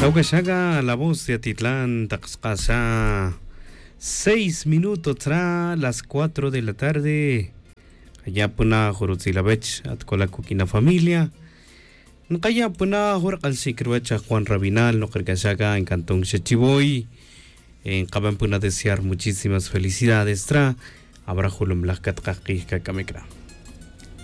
Taugashaga, la voz de Atitlán, Taxcasa. 6 minutos tras las 4 de la tarde. Allá puna Jorotzilabech, Atcola Kukina familia. Kaya puna Jorkal Sikruacha Juan Rabinal, no Kergashaga en Cantón Chechiboy. En Caban puna desear muchísimas felicidades tra. Abra Julum Lakat Kaki Kakamekra.